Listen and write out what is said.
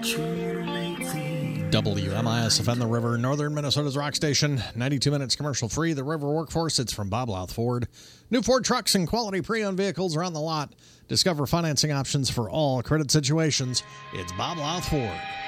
WMIS FM the River, Northern Minnesota's rock station, 92 minutes commercial free. The River Workforce, it's from Bob Louth Ford. New Ford trucks and quality pre-owned vehicles are on the lot. Discover financing options for all credit situations. It's Bob Louth Ford.